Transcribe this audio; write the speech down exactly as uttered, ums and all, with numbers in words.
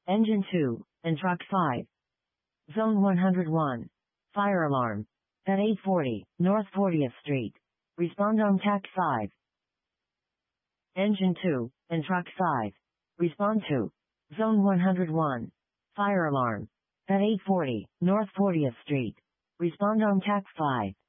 Engine two, and Truck five. Zone one hundred one. Fire alarm. At eight forty, North fortieth Street. Respond on T A C five. Engine two, and Truck five. Respond to Zone one hundred one. Fire alarm. At eight forty, North fortieth Street. Respond on T A C five.